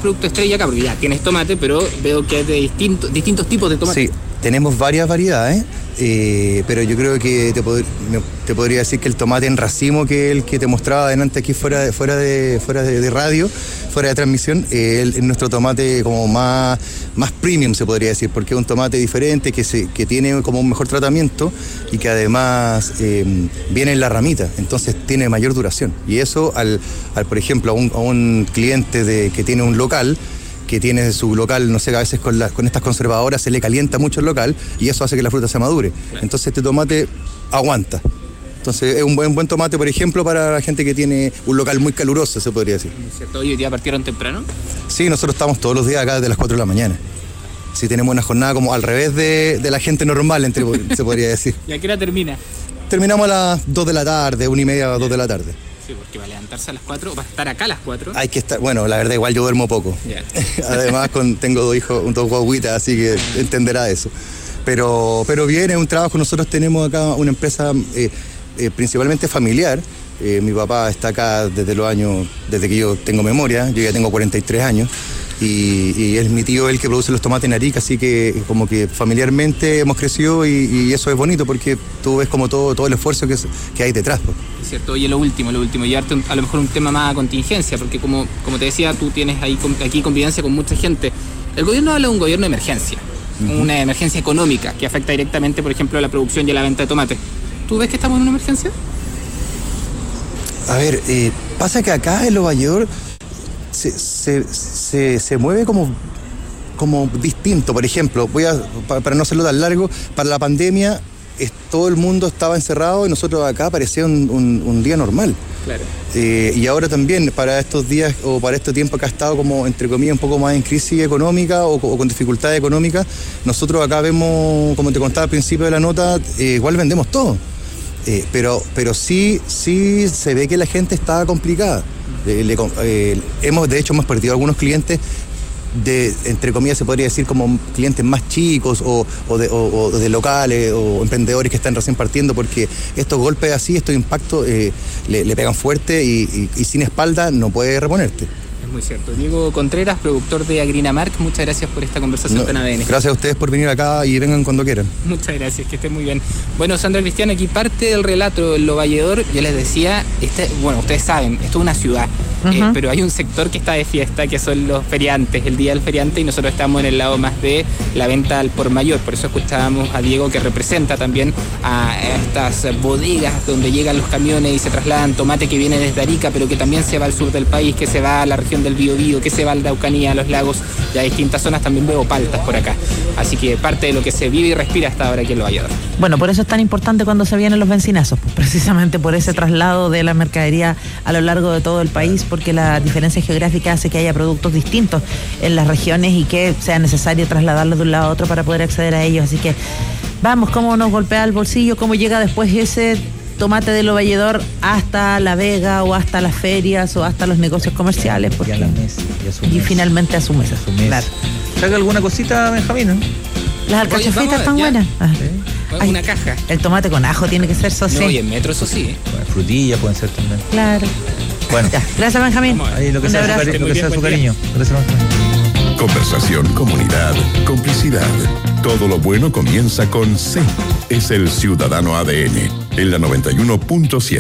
producto estrella acá? Porque ya tienes tomate, pero veo que hay de distintos tipos de tomate. Sí, tenemos varias variedades, pero yo creo que te podría decir que el tomate en racimo, que el que te mostraba adelante aquí fuera de radio, fuera de transmisión, es nuestro tomate como más premium, se podría decir, porque es un tomate diferente, que tiene como un mejor tratamiento y que además viene en la ramita, entonces tiene mayor duración. Y eso, por ejemplo, a un cliente que tiene un local, que tiene su local, no sé, a veces con estas conservadoras se le calienta mucho el local y eso hace que la fruta se madure. Claro. Entonces este tomate aguanta. Entonces es un buen tomate, por ejemplo, para la gente que tiene un local muy caluroso, se podría decir. ¿Cierto? ¿Hoy día partieron temprano? Sí, nosotros estamos todos los días acá desde las 4 de la mañana. Sí, tenemos una jornada como al revés de la gente normal, se podría decir. ¿Y a qué hora termina? Terminamos a las 2 de la tarde, 1:30, 2 de la tarde. Sí, porque va a levantarse a las 4, va a estar acá a las 4. Hay que estar, bueno, la verdad igual yo duermo poco. Yeah. Además tengo 2 hijos, 2 guaguitas, así que entenderá eso. Pero bien, es un trabajo. Nosotros tenemos acá una empresa principalmente familiar. Mi papá está acá desde que yo tengo memoria, yo ya tengo 43 años. Y es mi tío el que produce los tomates en Arica, así que como que familiarmente hemos crecido y eso es bonito porque tú ves como todo el esfuerzo que hay detrás. Pues. Es cierto. Oye, lo último, llevarte a lo mejor un tema más a contingencia, porque como te decía, tú tienes aquí convivencia con mucha gente. El gobierno habla de un gobierno de emergencia, una emergencia económica que afecta directamente, por ejemplo, a la producción y a la venta de tomate. ¿Tú ves que estamos en una emergencia? A ver, pasa que acá en Los Valledor se mueve como distinto. Por ejemplo, para no hacerlo tan largo, para la pandemia todo el mundo estaba encerrado y nosotros acá parecía un día normal. Claro. Y ahora también, para estos días o para este tiempo que ha estado como, entre comillas, un poco más en crisis económica o con dificultades económicas, nosotros acá vemos, como te contaba al principio de la nota, igual vendemos todo. Pero sí se ve que la gente está complicada. De hecho hemos perdido algunos clientes entre comillas se podría decir como clientes más chicos o de locales o emprendedores que están recién partiendo, porque estos golpes así, estos impactos le pegan fuerte y sin espalda no puede reponerte. Es muy cierto. Diego Contreras, productor de Agrinamark, muchas gracias por esta conversación con ADN. Gracias a ustedes por venir acá y vengan cuando quieran. Muchas gracias, que estén muy bien. Bueno, Sandra Cristiano, aquí parte del relato de Lo Valledor. Yo les decía, ustedes saben, esto es una ciudad, pero hay un sector que está de fiesta, que son los feriantes, el día del feriante, y nosotros estamos en el lado más de la venta al por mayor. Por eso escuchábamos a Diego, que representa también a estas bodegas donde llegan los camiones y se trasladan tomate que viene desde Arica, pero que también se va al sur del país, que se va a la región del Biobío, que se va a la Araucanía, a los lagos y a distintas zonas. También veo paltas por acá. Así que parte de lo que se vive y respira hasta ahora aquí en Lo Valledor. Bueno, por eso es tan importante cuando se vienen los bencinazos, pues, precisamente por ese traslado de la mercadería a lo largo de todo el país, porque la diferencia geográfica hace que haya productos distintos en las regiones y que sea necesario trasladarlos de un lado a otro para poder acceder a ellos. Así que vamos, cómo nos golpea el bolsillo, cómo llega después ese tomate de Lo Valledor hasta La Vega o hasta las ferias o hasta los negocios comerciales. Porque, y a la mesa. Y finalmente a su mesa. Claro. ¿Saca alguna cosita, Benjamín? ¿No? Las alcachofitas están buenas. Ay, una caja. El tomate con ajo tiene que ser sí. No, y en metro eso sí. Bueno, frutillas pueden ser también. Claro. Bueno. Ya. Gracias, Benjamín. Ahí lo que sea su cariño. Gracias, Benjamín. Conversación, comunidad, complicidad. Todo lo bueno comienza con C. Es el Ciudadano ADN, en la 91.7.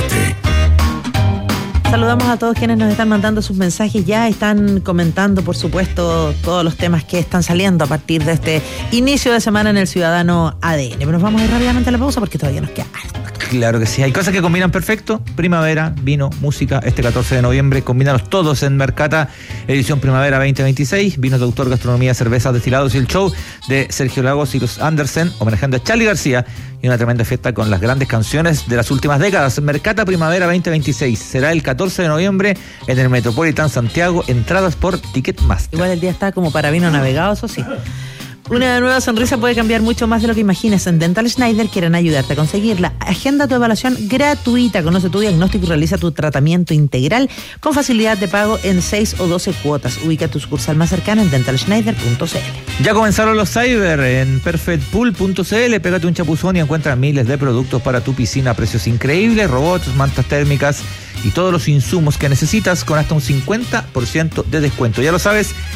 Saludamos a todos quienes nos están mandando sus mensajes. Ya están comentando, por supuesto, todos los temas que están saliendo a partir de este inicio de semana en el Ciudadano ADN. Pero nos vamos a ir rápidamente a la pausa porque todavía nos queda harto. Claro que sí, hay cosas que combinan perfecto. Primavera, vino, música, este 14 de noviembre, combínalos todos en Mercata, edición Primavera 2026, vinos de autor, gastronomía, cervezas, destilados y el show de Sergio Lagos y los Andersen, homenajeando a Charly García, y una tremenda fiesta con las grandes canciones de las últimas décadas. Mercata Primavera 2026, será el 14 de noviembre en el Metropolitan Santiago, entradas por Ticketmaster. Igual el día está como para vino navegado, eso sí. Una nueva sonrisa puede cambiar mucho más de lo que imaginas. En Dental Schneider quieren ayudarte a conseguirla. Agenda tu evaluación gratuita, conoce tu diagnóstico y realiza tu tratamiento integral con facilidad de pago en 6 o 12 cuotas. Ubica tu sucursal más cercana en dentalschneider.cl. Ya comenzaron los cyber en perfectpool.cl. Pégate un chapuzón y encuentra miles de productos para tu piscina a precios increíbles, robots, mantas térmicas y todos los insumos que necesitas con hasta un 50% de descuento. Ya lo sabes,